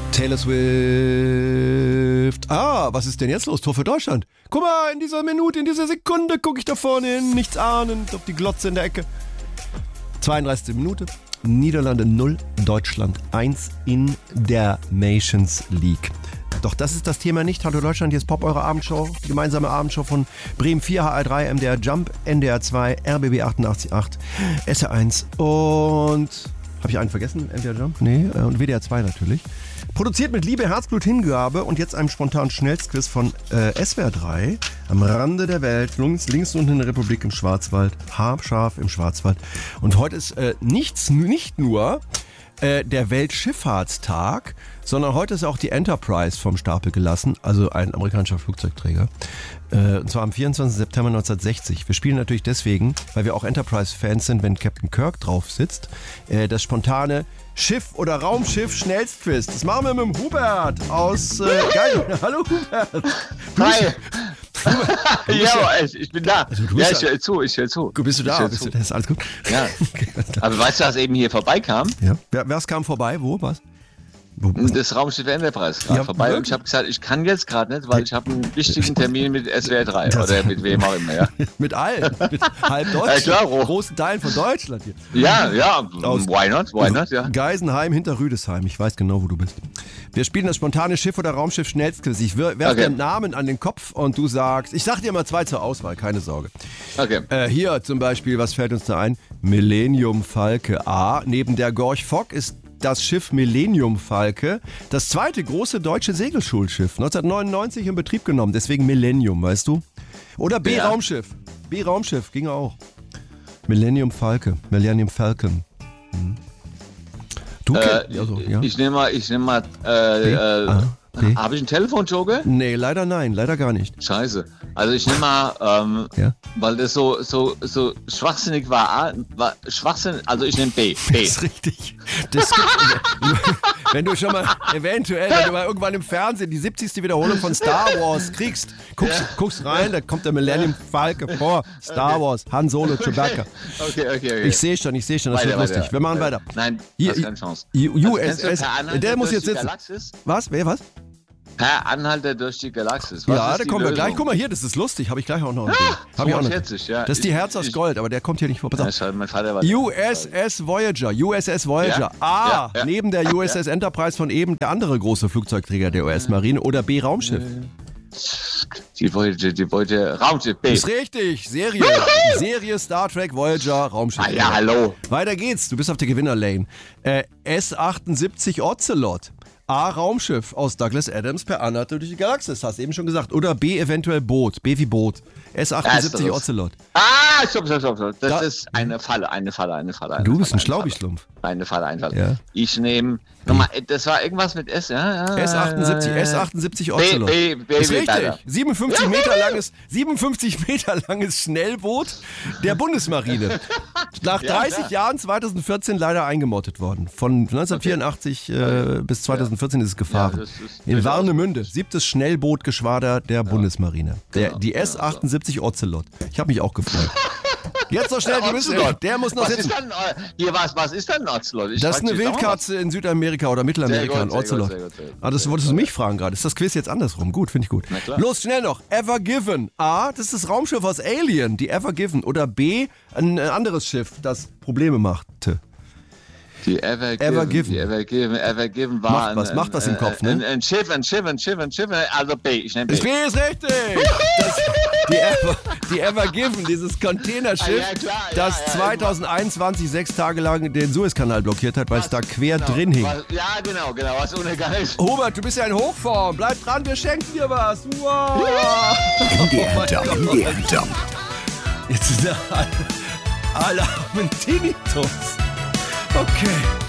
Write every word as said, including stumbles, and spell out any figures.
Taylor Swift. Ah, was ist denn jetzt los? Tor für Deutschland. Guck mal, in dieser Minute, in dieser Sekunde gucke ich da vorne hin, nichts ahnend, auf die Glotze in der Ecke. zweiunddreißigste Minute. Niederlande null, Deutschland eins in der Nations League. Doch das ist das Thema nicht. Hallo Deutschland, hier ist Pop, eure Abendshow. Die gemeinsame Abendshow von Bremen vier, H R drei, M D R Jump, N D R zwei, R B B achtundachtzig Komma acht, S R eins und... Habe ich einen vergessen? N D R Jump? Nee, und W D R zwei natürlich. Produziert mit Liebe, Herzblut, Hingabe und jetzt einem spontanen Schnellstquiz von äh, S W R drei. Am Rande der Welt, links, links unten in der Republik im Schwarzwald, haarscharf im Schwarzwald. Und heute ist äh, nichts, nicht nur äh, der Weltschifffahrtstag, sondern heute ist auch die Enterprise vom Stapel gelassen, also ein amerikanischer Flugzeugträger. Äh, und zwar am vierundzwanzigsten September neunzehnhundertsechzig. Wir spielen natürlich deswegen, weil wir auch Enterprise-Fans sind, wenn Captain Kirk drauf sitzt, äh, das spontane Schiff- oder Raumschiff-Schnellstquiz. Das machen wir mit dem Hubert aus äh, Geil. Hallo Hubert. Hi. Ja, ja, ich, ich bin da. Also ja, ich höre zu, ich höre zu. Bist du da? Bist du, ist alles gut? Ja. Aber weißt du, was eben hier vorbeikam? Ja. Wer, wer kam vorbei? Wo? Was? Das Raumschiff Enterprise gerade ja, vorbei. Wirklich? Und ich habe gesagt, ich kann jetzt gerade nicht, weil ich habe einen wichtigen Termin mit S W R drei das oder mit wem auch immer. Ja. Mit allen, mit halb Deutschland, ja, klar, großen Teilen von Deutschland hier. Ja, ja, aus why not, why not, ja. Geisenheim hinter Rüdesheim, ich weiß genau, wo du bist. Wir spielen das spontane Schiff- oder Raumschiff-Schnellstquiz. Ich werfe okay. den Namen an den Kopf und du sagst, ich sag dir mal zwei zur Auswahl, keine Sorge. Okay. Äh, hier zum Beispiel, was fällt uns da ein? Millennium Falke A. Neben der Gorch Fock ist das Schiff Millennium Falke, das zweite große deutsche Segelschulschiff, neunzehnhundertneunundneunzig in Betrieb genommen, deswegen Millennium, weißt du? Oder B. Ja. Raumschiff. B. Raumschiff, ging auch. Millennium Falke, Millennium Falcon. Hm. Du äh, kenn, also, ja. Ich nehme mal, ich nehme mal, äh, äh, ah, okay. Habe ich einen Telefonjoker? Nee, leider nein, leider gar nicht. Scheiße. Also ich nehme mal, ähm, ja? weil das so, so, so schwachsinnig war, war Schwachsinn, also ich nehme B. B. Das ist richtig. Das gibt, wenn du schon mal, eventuell, wenn du mal irgendwann im Fernsehen die siebzigste Wiederholung von Star Wars kriegst, guckst, ja. guckst rein, da kommt der Millennium Falke vor, Star okay. Wars, Han Solo, Chewbacca. Okay, okay, okay. Ich sehe schon, ich sehe schon, das weiter, wird lustig. weiter. Wir machen weiter. Nein, Hier, das ist keine Chance. U S S, also, der muss jetzt sitzen. Galaxis? Was? Wer, was? Per Anhalter durch die Galaxis. Was ja, da kommen wir Lösung? gleich. Guck mal hier, das ist lustig. Habe ich gleich auch noch. Ah, Hab ich auch noch. Ja. Das ist die Herz aus ich, Gold, aber der kommt hier nicht vor. Ja, mein Vater war U S S Voyager. U S S Voyager. Ja? A. Ja, ja. Neben der U S S Enterprise von eben der andere große Flugzeugträger der U S-Marine. Oder B. Raumschiff. Die Voyager, die Voyager. Raumschiff B. Ist richtig. Serie. Serie Star Trek Voyager Raumschiff. Ah ja, hallo. Weiter geht's. Du bist auf der Gewinnerlane. Äh, S achtundsiebzig Ocelot. A. Raumschiff aus Douglas Adams per Anhalter durch die Galaxis, hast du eben schon gesagt. Oder B. eventuell Boot. B wie Boot. S achtundsiebzig ja, Ocelot. Ah, stopp, stopp, stopp. stopp. Das da, ist eine Falle, eine Falle, eine Falle. Eine du bist Falle, ein Schlaubischlumpf. Eine Falle, eine Falle. Ja. Ich nehme, nochmal, das war irgendwas mit S, ja? ja S achtundsiebzig, S achtundsiebzig Ocelot. B, B, B, ist B, richtig. siebenundfünfzig Meter langes, siebenundfünfzig Meter langes Schnellboot der Bundesmarine. Nach dreißig ja, Jahren zweitausendvierzehn leider eingemottet worden. Von neunzehnhundertvierundachtzig okay. äh, bis zweitausendvierzehn ja. ist es gefahren. Ja, das ist in Warnemünde, siebtes Schnellbootgeschwader der ja. Bundesmarine. Der, genau. Die S achtundsiebzig Ocelot. Ich habe mich auch gefreut. Jetzt noch schnell, wir müssen, der muss noch was sitzen. Ist dann, hier, was, was ist denn ein Ocelot? Ich das ist eine Wildkatze in Südamerika oder Mittelamerika, ein Ocelot. Ah, das wolltest du mich fragen gerade. Ist das Quiz jetzt andersrum? Gut, finde ich gut. Los, schnell noch. Ever Given. A, das ist das Raumschiff aus Alien, die Ever Given. Oder B, ein anderes Schiff, das Probleme machte. Die Ever Given, Ever Given. Die Ever Given, Ever Given war macht was, ein, macht was im Kopf, ne? Ein, ein Schiff, ein Schiff, ein Schiff, ein Schiff, ein Schiff, also B, ich nehme B. B ist richtig! Das, die, Ever, die Ever Given, dieses Containerschiff, ah, ja, klar, das ja, ja, zweitausendeinundzwanzig sechs Tage lang den Suezkanal blockiert hat, weil was, es da quer genau, drin hing. Was, ja, genau, genau, was untergegangen ist. Hubert, du bist ja in Hochform, bleib dran, wir schenken dir was. Wow! M D R-Dump, M D R-Dump. Jetzt sind alle, alle haben Tinnitus. Okay.